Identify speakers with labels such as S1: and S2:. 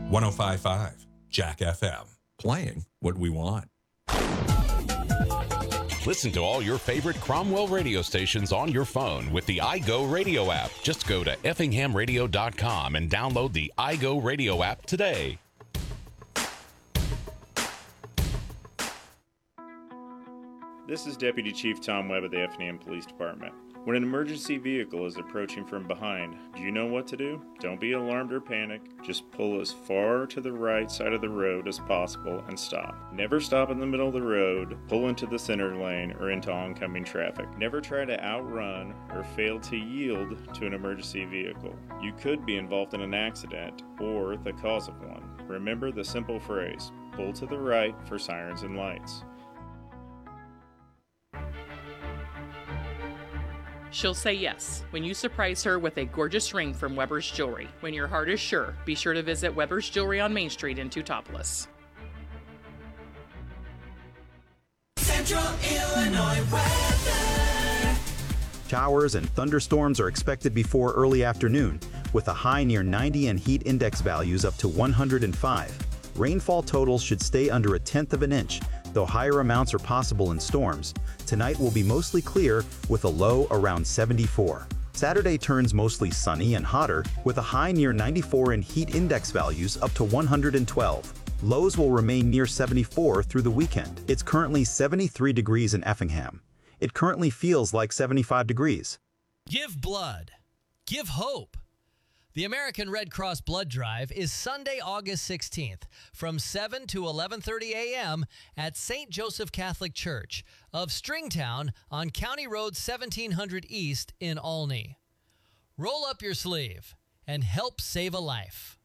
S1: 105.5 Jack FM. Playing what we want.
S2: Listen to all your favorite Cromwell radio stations on your phone with the iGo Radio app. Just go to effinghamradio.com and download the iGo Radio app today.
S3: This is Deputy Chief Tom Webb of the Effingham Police Department. When an emergency vehicle is approaching from behind, do you know what to do? Don't be alarmed or panic. Just pull as far to the right side of the road as possible and stop. Never stop in the middle of the road, pull into the center lane, or into oncoming traffic. Never try to outrun or fail to yield to an emergency vehicle. You could be involved in an accident or the cause of one. Remember the simple phrase, pull to the right for sirens and lights.
S4: She'll say yes when you surprise her with a gorgeous ring from Weber's Jewelry. When your heart is sure, be sure to visit Weber's Jewelry on Main Street in Teutopolis.
S5: Central Illinois weather.
S6: Showers and thunderstorms are expected before early afternoon, with a high near 90 and heat index values up to 105. Rainfall totals should stay under 1/10 of an inch, though higher amounts are possible in storms. Tonight will be mostly clear with a low around 74. Saturday turns mostly sunny and hotter with a high near 94 and heat index values up to 112. Lows will remain near 74 through the weekend. It's currently 73 degrees in Effingham. It currently feels like 75 degrees.
S7: Give blood. Give hope. The American Red Cross Blood Drive is Sunday, August 16th from 7 to 11:30 a.m. at St. Joseph Catholic Church of Stringtown on County Road 1700 East in Olney. Roll up your sleeve and help save a life.